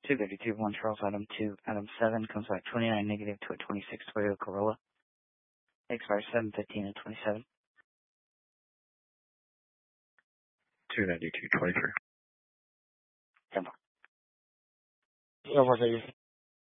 232 1 Charles Adam 2 Adam 7 comes back 29 negative to a 26 Toyota Corolla. Expires 7/15 and 27. 292 23. 10 Over,